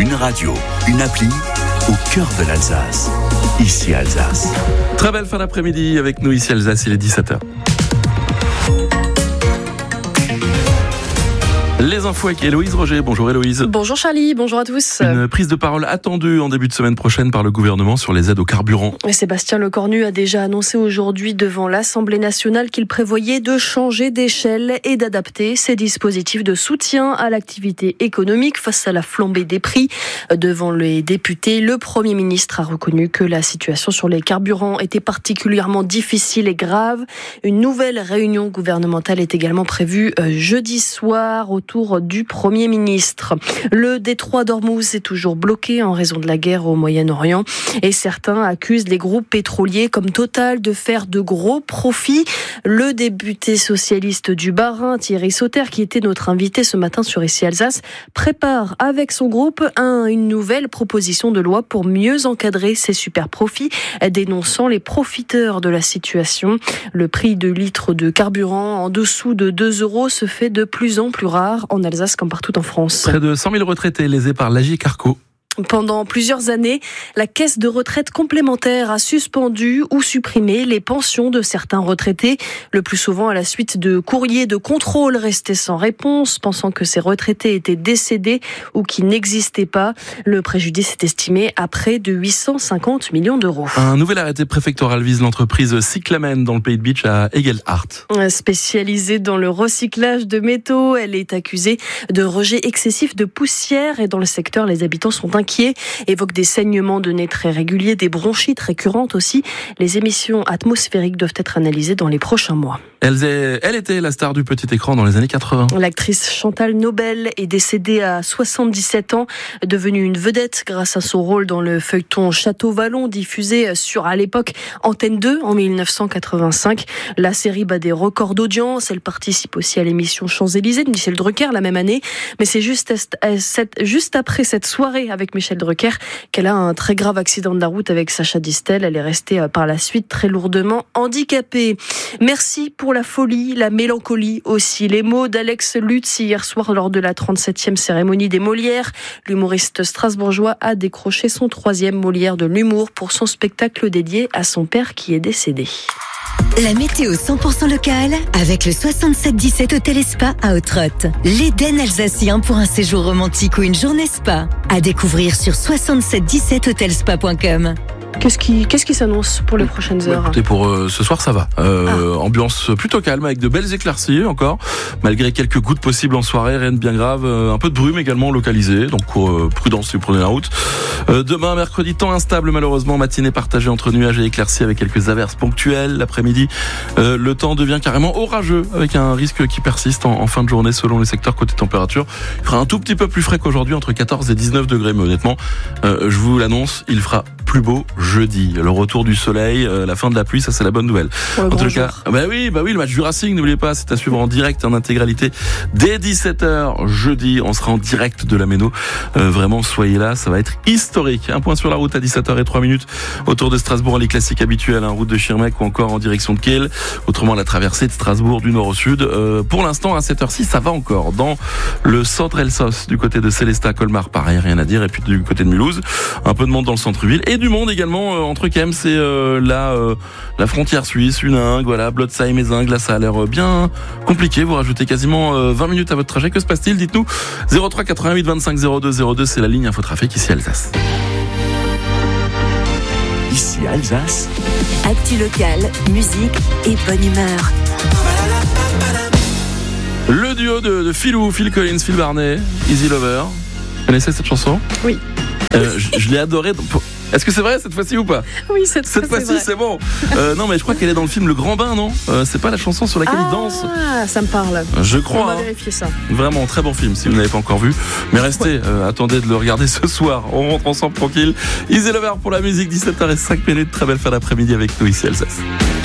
Une radio, une appli au cœur de l'Alsace. Ici Alsace. Très belle fin d'après-midi avec nous ici Alsace, il est 17h. Les infos avec Héloïse Roger. Bonjour Héloïse. Bonjour Charlie, bonjour à tous. Une prise de parole attendue en début de semaine prochaine par le gouvernement sur les aides au carburant. Sébastien Lecornu a déjà annoncé aujourd'hui devant l'Assemblée nationale qu'il prévoyait de changer d'échelle et d'adapter ses dispositifs de soutien à l'activité économique face à la flambée des prix. Devant les députés, le Premier ministre a reconnu que la situation sur les carburants était particulièrement difficile et grave. Une nouvelle réunion gouvernementale est également prévue jeudi soir autour du Premier ministre. Le détroit d'Ormuz est toujours bloqué en raison de la guerre au Moyen-Orient et certains accusent les groupes pétroliers comme Total de faire de gros profits. Le député socialiste du Bas-Rhin, Thierry Sauter, qui était notre invité ce matin sur Ici Alsace, prépare avec son groupe une nouvelle proposition de loi pour mieux encadrer ces super profits, dénonçant les profiteurs de la situation. Le prix de litre de carburant en dessous de 2 € se fait de plus en plus rare en Alsace comme partout en France. Près de 100 000 retraités lésés par l'Agirc-Arrco. Pendant plusieurs années, la caisse de retraite complémentaire a suspendu ou supprimé les pensions de certains retraités, le plus souvent à la suite de courriers de contrôle restés sans réponse, pensant que ces retraités étaient décédés ou qu'ils n'existaient pas. Le préjudice est estimé à près de 850 millions d'euros. Un nouvel arrêté préfectoral vise l'entreprise Cyclamen dans le Pays de Bitche à Egelhart. Spécialisée dans le recyclage de métaux, elle est accusée de rejet excessif de poussière et dans le secteur, les habitants sont inquiets, évoquent des saignements de nez très réguliers, des bronchites récurrentes aussi. Les émissions atmosphériques doivent être analysées dans les prochains mois. Elle était la star du petit écran dans les années 80. L'actrice Chantal Nobel est décédée à 77 ans, devenue une vedette grâce à son rôle dans le feuilleton Château Vallon, diffusé sur, à l'époque, Antenne 2 en 1985. La série bat des records d'audience. Elle participe aussi à l'émission Champs-Élysées de Michel Drucker la même année. Mais c'est juste après cette soirée avec Michel Drucker qu'elle a un très grave accident de la route avec Sacha Distel. Elle est restée par la suite très lourdement handicapée. Merci pour la folie, la mélancolie aussi. Les mots d'Alex Lutz hier soir lors de la 37e cérémonie des Molières. L'humoriste strasbourgeois a décroché son 3e Molière de l'humour pour son spectacle dédié à son père qui est décédé. La météo 100% locale avec le 6717 Hôtel et Spa à Ottrott. L'Éden alsacien pour un séjour romantique ou une journée spa. À découvrir sur 6717hotelspa.com. Qu'est-ce qui s'annonce pour les prochaines heures ? Écoutez, pour ce soir, ça va. Ambiance plutôt calme, avec de belles éclaircies encore, malgré quelques gouttes possibles en soirée, rien de bien grave. Un peu de brume également localisé, donc prudence si vous prenez la route. Demain, mercredi, temps instable malheureusement, matinée partagée entre nuages et éclaircies avec quelques averses ponctuelles. L'après-midi, le temps devient carrément orageux, avec un risque qui persiste en fin de journée selon les secteurs côté température. Il fera un tout petit peu plus frais qu'aujourd'hui, entre 14 et 19 degrés, mais honnêtement, je vous l'annonce, il fera plus beau jeudi. Le retour du soleil, la fin de la pluie, ça c'est la bonne nouvelle. En tout cas, bah oui, le match du Racing, n'oubliez pas, c'est à suivre en direct, en intégralité, dès 17h jeudi. On sera en direct de la Méno. Vraiment, soyez là, ça va être historique. Un point sur la route à 17h03 autour de Strasbourg, les classiques habituels, route de Schirmeck ou encore en direction de Kiel. Autrement, la traversée de Strasbourg du nord au sud. Pour l'instant, à 7h06, ça va encore. Dans le centre Elsos, du côté de Célestat, Colmar, pareil, rien à dire. Et puis du côté de Mulhouse, un peu de monde dans le centre-ville. Et du monde également entre Kems et la frontière suisse, Huningue, voilà, Blotzheim et Zingue. Là, ça a l'air bien compliqué. Vous rajoutez quasiment 20 minutes à votre trajet. Que se passe-t-il ? Dites-nous. 03 88 25 02 02, c'est la ligne Infotrafic ici Alsace. Ici Alsace. Actu locale, musique et bonne humeur. Le duo de Phil Collins, Phil Barnet, Easy Lover. Vous connaissez cette chanson ? Oui. Je l'ai adorée. Est-ce que c'est vrai cette fois-ci ou pas ? Oui, cette fois-ci, c'est bon. Non, mais je crois qu'elle est dans le film Le Grand Bain, non ? C'est pas la chanson sur laquelle il danse ? Ah, ça me parle. Je crois. On va vérifier ça. Vraiment, très bon film si vous n'avez pas encore vu. Mais restez, attendez de le regarder ce soir. On rentre ensemble tranquille. Easy Lover pour la musique, 17h05. Très belle fin d'après-midi avec nous ici Alsace.